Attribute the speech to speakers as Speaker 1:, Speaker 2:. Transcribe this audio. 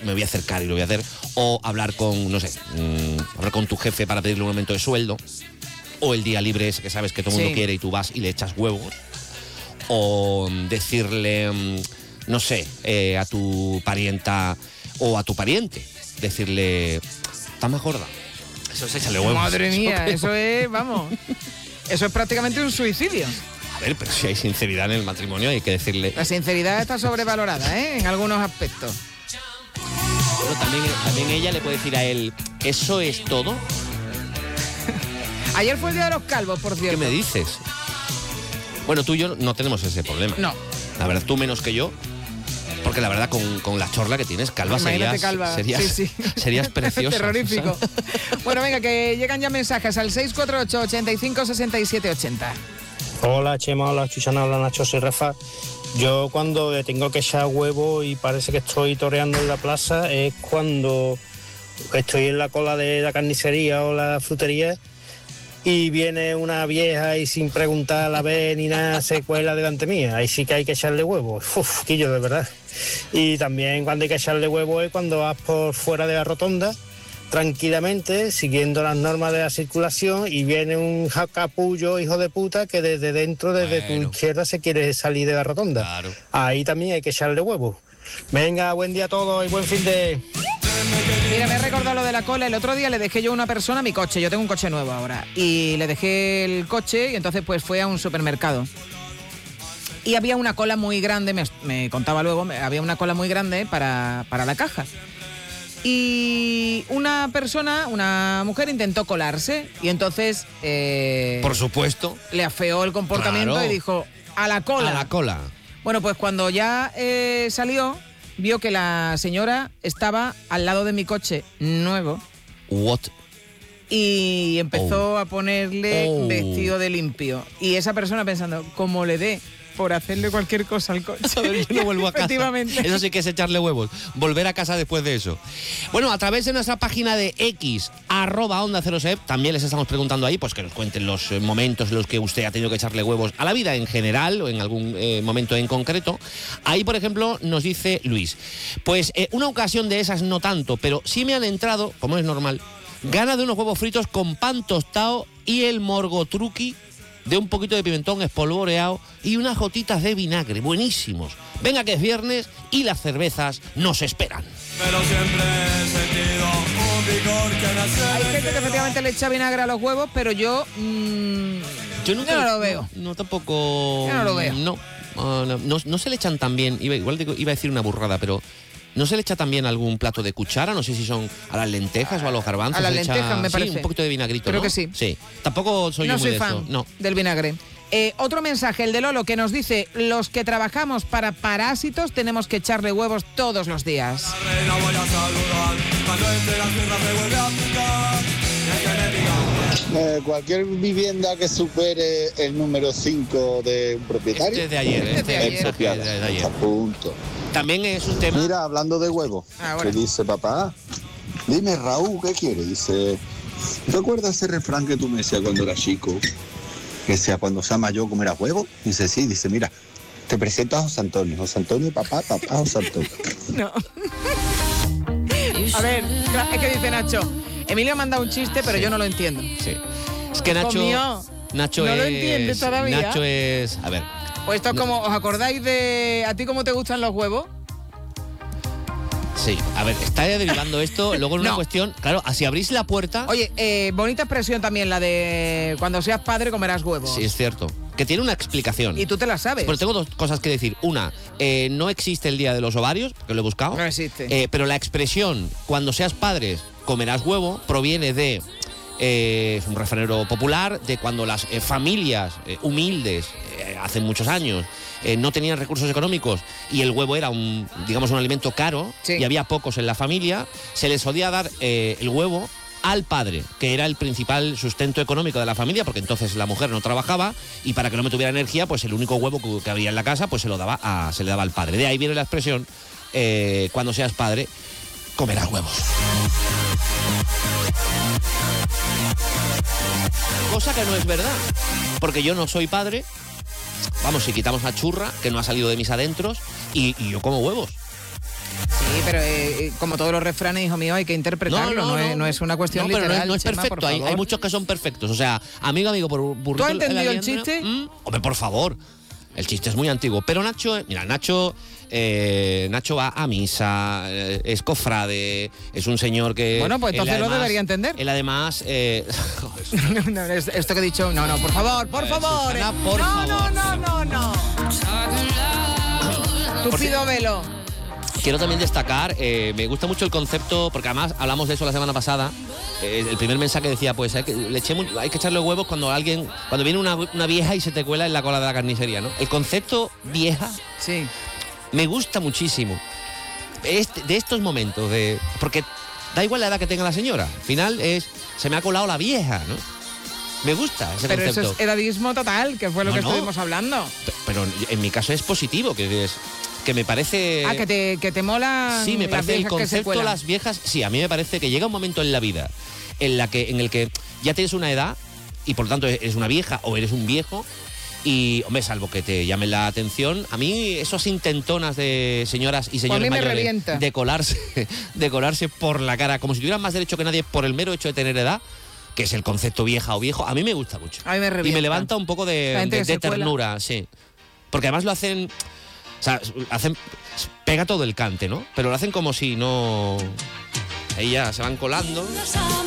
Speaker 1: me voy a acercar y lo voy a hacer. O hablar con, no sé, hablar con tu jefe para pedirle un aumento de sueldo. O el día libre ese que sabes que todo el mundo quiere y tú vas y le echas huevos. O decirle, no sé, a tu parienta o a tu pariente, decirle, está más gorda. Eso es echarle huevos.
Speaker 2: Madre mía, eso es, vamos, eso es prácticamente un suicidio.
Speaker 1: A ver, pero si hay sinceridad en el matrimonio hay que decirle...
Speaker 2: La sinceridad está sobrevalorada, en algunos aspectos.
Speaker 1: Pero también ella le puede decir a él, ¿eso es todo?
Speaker 2: Ayer fue el día de los calvos, por cierto.
Speaker 1: ¿Qué me dices? Bueno, tú y yo no tenemos ese problema.
Speaker 2: No.
Speaker 1: La verdad, tú menos que yo. Porque la verdad, con la chorla que tienes, calva, serías preciosa.
Speaker 2: Terrorífico. Bueno, venga, que llegan ya mensajes al 648 85 67 80.
Speaker 3: Hola, Chema, hola, Chuchana, hola, Nacho, soy Rafa. Yo cuando le tengo que echar huevo y parece que estoy toreando en la plaza es cuando estoy en la cola de la carnicería o la frutería y viene una vieja y sin preguntar a la vez ni nada se cuela delante mía. Ahí sí que hay que echarle huevo. Uf, quillo, de verdad. Y también cuando hay que echarle huevo es cuando vas por fuera de la rotonda tranquilamente, siguiendo las normas de la circulación y viene un capullo hijo de puta que desde dentro, desde tu izquierda se quiere salir de la rotonda.
Speaker 1: Claro.
Speaker 3: Ahí también hay que echarle huevo. Venga, buen día a todos y buen fin de...
Speaker 2: Mira, me he recordado lo de la cola. El otro día le dejé yo a una persona mi coche. Yo tengo un coche nuevo ahora. Y le dejé el coche y entonces pues fue a un supermercado. Y había una cola muy grande, me contaba luego, había una cola muy grande para la caja. Y una persona, una mujer, intentó colarse y entonces...
Speaker 1: por supuesto.
Speaker 2: Le afeó el comportamiento, claro. Y dijo, a la cola.
Speaker 1: A la cola.
Speaker 2: Bueno, pues cuando ya salió, vio que la señora estaba al lado de mi coche nuevo.
Speaker 1: What?
Speaker 2: Y empezó a ponerle vestido de limpio. Y esa persona pensando, como le dé por hacerle cualquier cosa al coche.
Speaker 1: A ver, yo no vuelvo a casa.
Speaker 2: Efectivamente.
Speaker 1: Eso sí que es echarle huevos. Volver a casa después de eso. Bueno, a través de nuestra página de X, @Onda0Sep, también les estamos preguntando ahí, pues que nos cuenten los momentos en los que usted ha tenido que echarle huevos a la vida en general o en algún momento en concreto. Ahí, por ejemplo, nos dice Luis, pues una ocasión de esas no tanto, pero sí me han entrado, como es normal, ganas de unos huevos fritos con pan tostado y el morgotruqui de un poquito de pimentón espolvoreado y unas gotitas de vinagre, buenísimos. Venga que es viernes y las cervezas nos esperan.
Speaker 4: Pero siempre he sentido un vigor que nace.
Speaker 2: Hay gente que efectivamente le echa vinagre a los huevos, pero yo
Speaker 1: yo nunca
Speaker 2: no lo veo.
Speaker 1: No, tampoco.
Speaker 2: Yo no lo veo.
Speaker 1: No se le echan tan bien, igual iba a decir una burrada, pero ¿no se le echa también algún plato de cuchara? No sé si son a las lentejas o a los garbanzos.
Speaker 2: A las lentejas, me parece.
Speaker 1: Sí, un poquito de vinagrito,
Speaker 2: Creo
Speaker 1: ¿no?
Speaker 2: que sí.
Speaker 1: Sí. Tampoco soy yo muy de
Speaker 2: fan
Speaker 1: eso. No.
Speaker 2: del vinagre. Otro mensaje, el de Lolo, que nos dice, los que trabajamos para parásitos tenemos que echarle huevos todos los días.
Speaker 5: Cualquier vivienda que supere el número 5 de un propietario.
Speaker 1: Este de ayer.
Speaker 5: Expropiada.
Speaker 1: De ayer.
Speaker 5: A punto.
Speaker 1: También es un tema...
Speaker 5: Mira, hablando de huevos, que dice papá, dime Raúl, ¿qué quiere? Dice, ¿recuerdas ese refrán que tú me decías cuando era chico? Que sea cuando sea mayor comerás huevo. Dice, sí, dice, mira, te presento a José Antonio. José Antonio, papá, José Antonio.
Speaker 2: No. A ver, es que dice Nacho, Emilio ha mandado un chiste, pero yo no lo entiendo.
Speaker 1: Sí. Es que Nacho
Speaker 2: no lo entiende todavía.
Speaker 1: Nacho es... A ver.
Speaker 2: Pues esto es como, ¿os acordáis de a ti cómo te gustan los huevos?
Speaker 1: Sí, a ver, está derivando esto luego en una cuestión, claro, si abrís la puerta...
Speaker 2: Oye, bonita expresión también la de cuando seas padre comerás huevos.
Speaker 1: Sí, es cierto, que tiene una explicación.
Speaker 2: Y tú te la sabes.
Speaker 1: Pero tengo dos cosas que decir. Una, no existe el día de los ovarios, porque lo he buscado.
Speaker 2: No existe.
Speaker 1: Pero la expresión, cuando seas padre comerás huevo, proviene de... es un refranero popular de cuando las familias humildes hace muchos años no tenían recursos económicos y el huevo era un alimento caro y había pocos en la familia, se les solía dar el huevo al padre, que era el principal sustento económico de la familia, porque entonces la mujer no trabajaba y para que no me tuviera energía, pues el único huevo que había en la casa pues se le daba al padre. De ahí viene la expresión, cuando seas padre comerás huevos. Cosa que no es verdad, porque yo no soy padre. Vamos, si quitamos la churra, que no ha salido de mis adentros, y yo como huevos.
Speaker 2: Sí, pero como todos los refranes, hijo mío, hay que interpretarlo, no es una cuestión
Speaker 1: pero
Speaker 2: literal.
Speaker 1: No es
Speaker 2: Chema,
Speaker 1: perfecto, hay muchos que son perfectos. O sea, amigo, por burrito.
Speaker 2: ¿Tú has entendido el chiste?
Speaker 1: Hombre, por favor. El chiste es muy antiguo. Pero Nacho va a misa, es cofrade, es un señor que...
Speaker 2: Bueno, pues entonces lo debería entender.
Speaker 1: Él además...
Speaker 2: No, esto que he dicho, no, por favor, por favor.
Speaker 1: Susana, por favor.
Speaker 2: No. Túpido velo.
Speaker 1: Quiero también destacar, me gusta mucho el concepto, porque además hablamos de eso la semana pasada. El primer mensaje decía, pues hay que echarle huevos cuando viene una vieja y se te cuela en la cola de la carnicería, ¿no? El concepto vieja
Speaker 2: sí.
Speaker 1: Me gusta muchísimo. De estos momentos, porque da igual la edad que tenga la señora. Al final se me ha colado la vieja, ¿no? Me gusta ese concepto.
Speaker 2: Pero eso es edadismo total, que fue lo que estuvimos hablando.
Speaker 1: Pero en mi caso es positivo, que me parece...
Speaker 2: Ah, que te mola.
Speaker 1: Sí, me parece el concepto de las viejas. Sí, a mí me parece que llega un momento en la vida en el que ya tienes una edad y por lo tanto eres una vieja o eres un viejo y, hombre, salvo que te llamen la atención, a mí esas intentonas de señoras y señores mayores de colarse por la cara como si tuvieran más derecho que nadie por el mero hecho de tener edad, que es el concepto vieja o viejo, a mí me gusta mucho.
Speaker 2: A mí me revienta.
Speaker 1: Y me levanta un poco de ternura, sí. Porque además lo hacen... O sea, pega todo el cante, ¿no? Pero lo hacen como si no... Ahí ya se van colando.